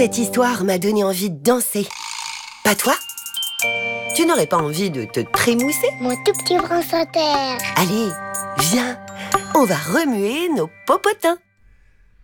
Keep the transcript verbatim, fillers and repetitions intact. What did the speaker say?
Cette histoire m'a donné envie de danser. Pas toi? Tu n'aurais pas envie de te trémousser? Mon tout petit France Inter. Allez, viens, on va remuer nos popotins.